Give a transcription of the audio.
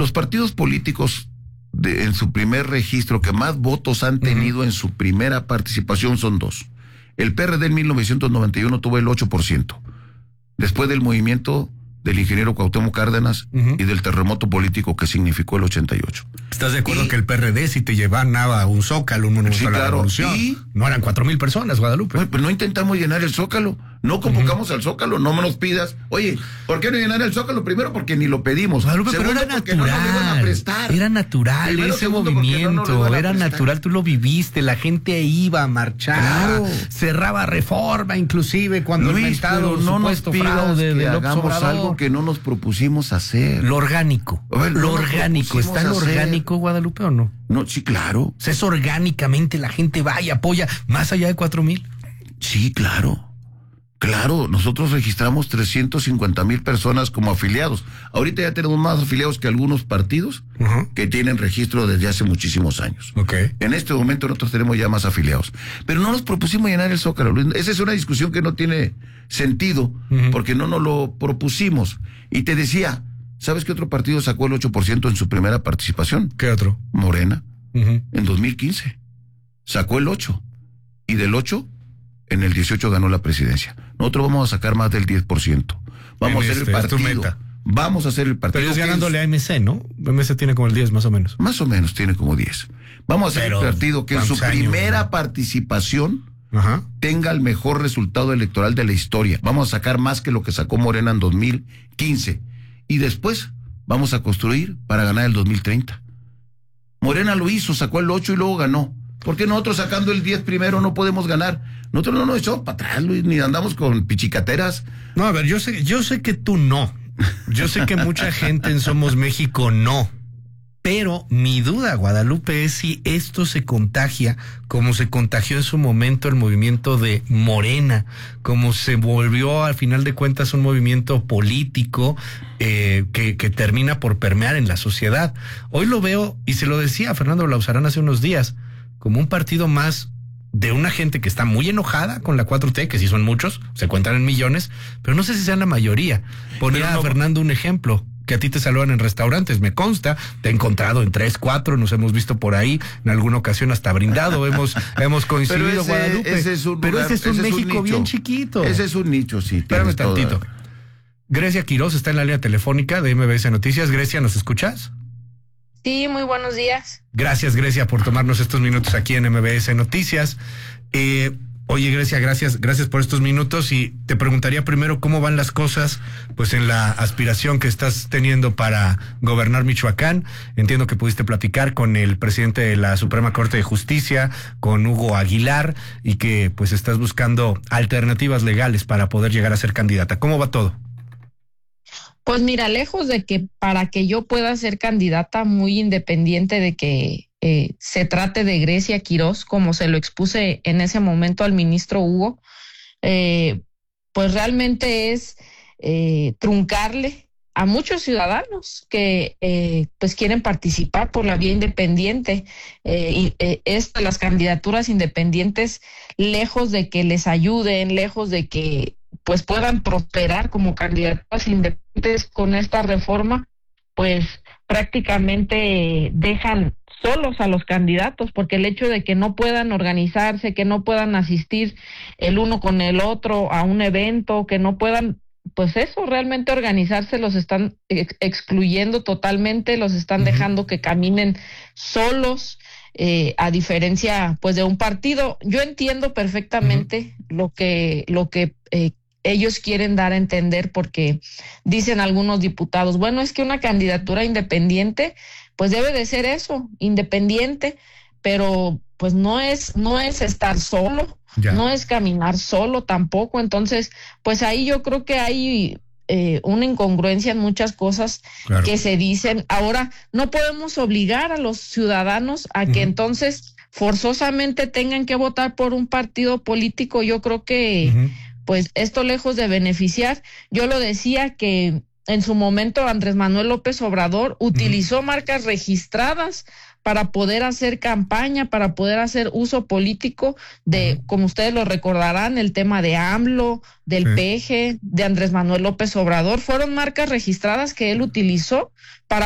Los partidos políticos en su primer registro que más votos han tenido en su primera participación son dos. El PRD en 1991 tuvo el 8%. Después del movimiento del ingeniero Cuauhtémoc Cárdenas y del terremoto político que significó el 88. ¿Estás de acuerdo que el PRD si te llevaba a un Zócalo, un monumento a la Revolución? No eran 4,000 personas, Guadalupe. Bueno, pues no intentamos llenar el Zócalo, no convocamos al Zócalo, no me nos pidas. Oye, ¿por qué no llenar el Zócalo? Primero, porque ni lo pedimos. Guadalupe, pero era natural, no nos iban a prestar. Era natural. Primero, ese movimiento, era natural, tú lo viviste, la gente iba a marchar, cerraba Reforma, inclusive cuando Luis, el mentado no supuesto fraude de hagamos algo que no nos propusimos hacer. Lo orgánico, lo orgánico, ¿está lo orgánico, Guadalupe, o no? No, sí, claro. O sea, es orgánicamente, la gente va y apoya más allá de 4,000. Sí, claro. Claro, nosotros registramos 350,000 personas como afiliados. Ahorita ya tenemos más afiliados que algunos partidos que tienen registro desde hace muchísimos años. En este momento nosotros tenemos ya más afiliados. Pero no nos propusimos llenar el Zócalo. Esa es una discusión que no tiene sentido porque no nos lo propusimos. Y te decía, ¿sabes qué otro partido sacó el 8% en su primera participación? ¿Qué otro? Morena, en 2015. Sacó el 8%. Y del 8%, en el 18 ganó la presidencia. Nosotros vamos a sacar más del 10%. Vamos a hacer el partido. Vamos a hacer el partido. Pero es ganándole a MC, ¿no? MC tiene como el 10 más o menos. Más o menos tiene como 10. Vamos a hacer el partido que en su primera participación tenga el mejor resultado electoral de la historia. Vamos a sacar más que lo que sacó Morena en 2015. Y después vamos a construir para ganar el 2030. Morena lo hizo, sacó el 8 y luego ganó. ¿Por qué nosotros sacando el 10 primero no podemos ganar? Nosotros no nos echamos para atrás, Luis, ni andamos con pichicateras. No, a ver, yo sé que tú no. Yo sé que mucha gente en Somos México no. Pero mi duda, Guadalupe, es si esto se contagia como se contagió en su momento el movimiento de Morena, como se volvió al final de cuentas un movimiento político que termina por permear en la sociedad. Hoy lo veo, y se lo decía a Fernando Lauzarán hace unos días, como un partido más de una gente que está muy enojada con la 4T, que sí son muchos, se cuentan en millones, pero no sé si sean la mayoría. Ponía a Fernando un ejemplo, que a ti te saludan en restaurantes, me consta, te he encontrado en 3, 4, nos hemos visto por ahí, en alguna ocasión hasta brindado, hemos coincidido, Guadalupe. Ese es un México bien chiquito. Ese es un nicho, sí. Espérame tantito. Grecia Quiroz está en la línea telefónica de MBS Noticias. Grecia, ¿nos escuchas? Sí, muy buenos días. Gracias, Grecia, por tomarnos estos minutos aquí en MBS Noticias. Oye, Grecia, gracias por estos minutos, y te preguntaría primero cómo van las cosas pues en la aspiración que estás teniendo para gobernar Michoacán. Entiendo que pudiste platicar con el presidente de la Suprema Corte de Justicia, con Hugo Aguilar, y que pues estás buscando alternativas legales para poder llegar a ser candidata. ¿Cómo va todo? Pues mira, lejos de que para que yo pueda ser candidata, muy independiente de que se trate de Grecia Quiroz, como se lo expuse en ese momento al ministro Hugo, pues realmente es truncarle a muchos ciudadanos que pues quieren participar por la vía independiente. Las candidaturas independientes, lejos de que les ayuden, lejos de que pues puedan prosperar como candidaturas independientes con esta reforma, pues prácticamente dejan solos a los candidatos, porque el hecho de que no puedan organizarse, que no puedan asistir el uno con el otro a un evento, que no puedan, pues eso, realmente organizarse, los están excluyendo totalmente, los están dejando que caminen solos, a diferencia pues de un partido. Yo entiendo perfectamente lo que ellos quieren dar a entender, porque dicen algunos diputados, bueno, es que una candidatura independiente pues debe de ser eso, independiente, pero pues no es estar solo, no es caminar solo tampoco. Entonces pues ahí yo creo que hay una incongruencia en muchas cosas que se dicen. Ahora, no podemos obligar a los ciudadanos a que entonces forzosamente tengan que votar por un partido político. Yo creo que pues esto, lejos de beneficiar, yo lo decía que en su momento Andrés Manuel López Obrador utilizó marcas registradas para poder hacer campaña, para poder hacer uso político de, como ustedes lo recordarán, el tema de AMLO, del PG, de Andrés Manuel López Obrador. Fueron marcas registradas que él utilizó para